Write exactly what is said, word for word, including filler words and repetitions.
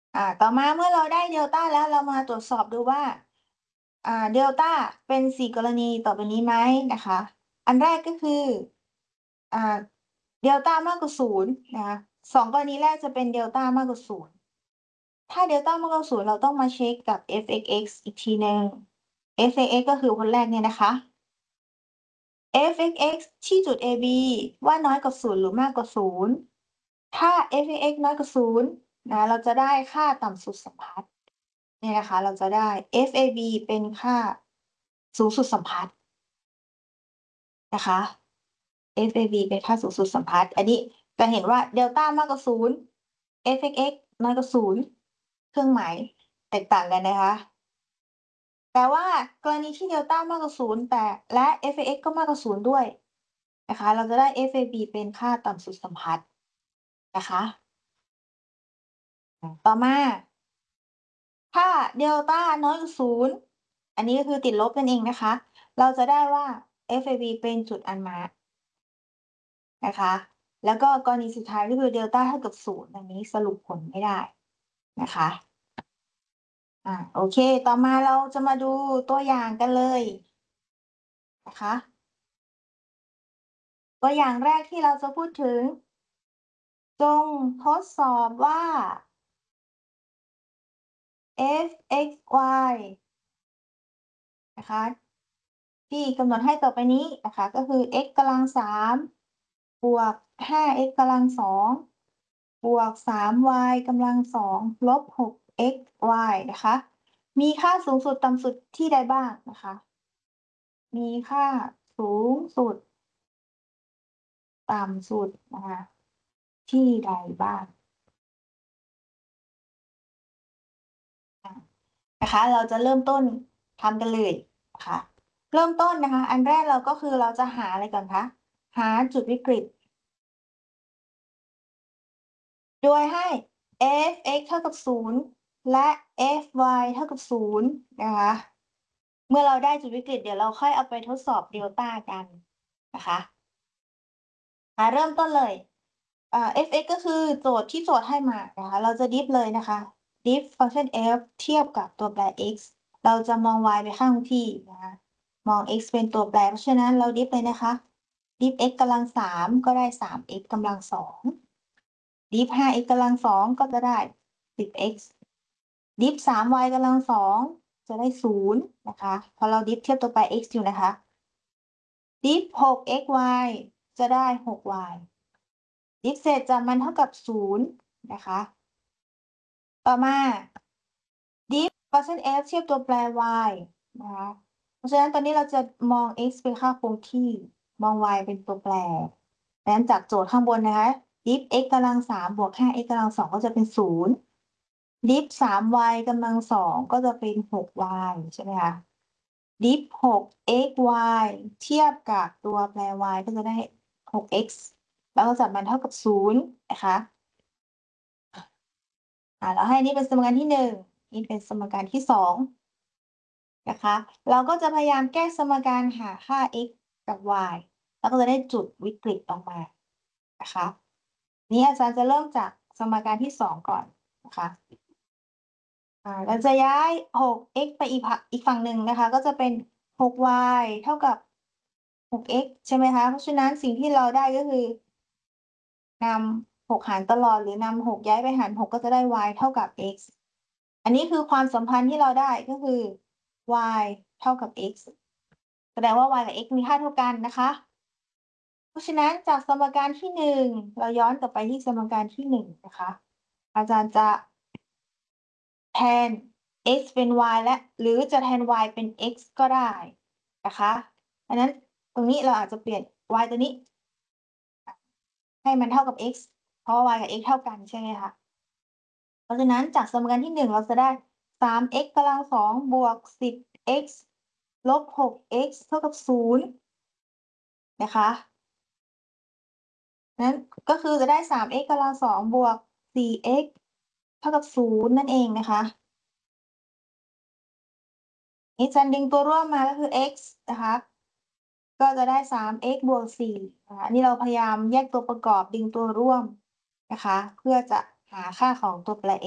อ่าต่อมาเมื่อเราได้เดลต้าแล้วเรามาตรวจสอบดูว่าอ่าเดลต้าเป็นสี่กรณีต่อไปนี้ไหมนะคะอันแรกก็คืออ่าเดลต้ามากกว่าศูนย์นะคะสองกรณีแรกจะเป็นเดลต้ามากกว่าศูนย์ถ้าเดลต้ามากกว่าศูนย์เราต้องมาเช็คกับ เอฟ เอ็กซ์ เอ็กซ์ อีกทีหนึ่ง เอฟ เอ็กซ์ เอ็กซ์ ก็คือคนแรกเนี่ยนะคะ เอฟ เอ็กซ์ เอ็กซ์ ที่จุด A B ว่าน้อยกว่าศูนย์หรือมากกว่าศูนย์ถ้า เอฟ เอ็กซ์ เอ็กซ์ น้อยกว่าศูนย์นะเราจะได้ค่าต่ำสุดสัมพัทธ์ เนี่ยนะคะเราจะได้ เอฟ เอ บี เป็นค่าสูงสุดสัมพัทธ์นะคะ เอฟ เอ บี เป็นค่าสูงสุดสัมพัทธ์อันนี้จะเห็นว่าเดลต้ามากกว่าศูนย์ เอฟ เอ็กซ์ เอ็กซ์ น้อยกว่าศูนย์เครื่องหมายแตกต่างกันนะคะแต่ว่ากรณีที่เดลต้ามากกว่าศูนย์แต่และ เอฟ เอ็กซ์ ก็มากกว่าศูนย์ด้วยนะคะเราจะได้ เอฟ เอ บี เป็นค่าต่ำสุดสัมพัทธ์นะคะต่อมาถ้าเดลต้าน้อยกว่าศูนย์อันนี้ก็คือติดลบนั่นเองนะคะเราจะได้ว่า เอฟ เอ บี เป็นจุดอันมาร์กนะคะแล้วก็กรณีสุดท้ายก็คือเดลต้าเท่ากับศูนย์อันนี้สรุปผลไม่ได้นะคะอ่าโอเคต่อมาเราจะมาดูตัวอย่างกันเลยนะคะตัวอย่างแรกที่เราจะพูดถึงจงทดสอบว่า f(x, y) นะคะที่กำหนดให้ต่อไปนี้นะคะก็คือ x กำลังสามบวก ห้า x กำลังสองบวก สาม y กำลังสองลบ หก x, y นะคะมีค่าสูงสุดต่ำสุดที่ใดบ้างนะคะมีค่าสูงสุดต่ำสุดนะคะที่ใดบ้างนะคะเราจะเริ่มต้นทำกันเลยนะคะเริ่มต้นนะคะอันแรกเราก็คือเราจะหาอะไรก่อนคะหาจุดวิกฤต โดยให้ f(x) เท่ากับศูนย์และ f(y) เท่ากับศูนย์นะคะเมื่อเราได้จุดวิกฤตเดี๋ยวเราค่อยเอาไปทดสอบเดลต้ากันนะคะมาเริ่มต้นเลยอ่า f(x) ก็คือโจทย์ที่โจทย์ให้มานะคะเราจะดิฟเลยนะคะ ดิฟฟังก์ชัน f เทียบกับตัวแปร x เราจะมอง y ไปข้างที่นะคะมอง x เป็นตัวแปรเพราะฉะนั้นเราดิฟเลยนะคะดิฟ x กำลังสามก็ได้ สาม x กำลังสองดิฟ ห้า x กำลังสองก็จะได้ สิบ x ดิฟ สาม y กำลังสองจะได้ศูนย์นะคะพอเราดิฟเทียบตัวแปร x อยู่นะคะดิฟ หก x y จะได้ หก y ดิฟเศษจากมันเท่ากับศูนย์นะคะต่อมาดิฟฟังก์ชัน f เทียบตัวแปร y นะคะเพราะฉะนั้นตอนนี้เราจะมอง x เป็นค่าคงที่มอง y เป็นตัวแปรดังนั้นจากโจทย์ข้างบนนะคะดิฟ x กำลังสามบวก ห้า x กำลังสองก็จะเป็นศูนย์ดิฟ สาม y กำลังสองก็จะเป็น หก y ใช่ไหมคะดิฟ หก x y เทียบกับตัวแปร y ก็จะได้ หก x แล้วก็จับมันเท่ากับศูนย์นะคะอ่าแล้วให้นี่เป็นสมการที่หนึ่งนี่เป็นสมการที่สองนะคะเราก็จะพยายามแก้สมการหาค่า x กับ y แล้วก็จะได้จุดวิกฤตออกมานะคะนี้อาจารย์จะเริ่มจากสมการที่สองก่อนนะคะอ่าเราจะย้าย หก x ไปอีกฝั่งอีกฝั่งหนึ่งนะคะก็จะเป็น หก y เท่ากับ หก x ใช่ไหมคะเพราะฉะนั้นสิ่งที่เราได้ก็คือนำ หก หารตลอดหรือนำ หก ย้ายไปหาร หก ก็จะได้ y เท่ากับ x อันนี้คือความสัมพันธ์ที่เราได้ก็คือ y เท่ากับ x แสดงว่า y กับ x มีค่าเท่ากันนะคะเพราะฉะนั้นจากสมการที่หนึ่งเราย้อนกลับไปที่สมการที่หนึ่งนะคะอาจารย์จะแทน x เป็น y และหรือจะแทน y เป็น x ก็ได้นะคะอันนั้นตรงนี้เราอาจจะเปลี่ยน y ตัวนี้ให้มันเท่ากับ x เพราะว่า y กับ x เท่ากันใช่ไหมคะเพราะฉะนั้นจากสมการที่หนึ่งเราจะได้ สาม x กำลังสองบวก สิบ x ลบ หก x เท่ากับศูนย์นะคะนั้นก็คือจะได้ สาม x กำลังสองบวก สี่ x เท่ากับศูนย์นั่นเองนะคะนี่จันดึงตัวร่วมมาก็คือ x นะคะก็จะได้ สาม x บวก สี่นะคะอันนี้เราพยายามแยกตัวประกอบดึงตัวร่วมนะคะเพื่อจะหาค่าของตัวแปร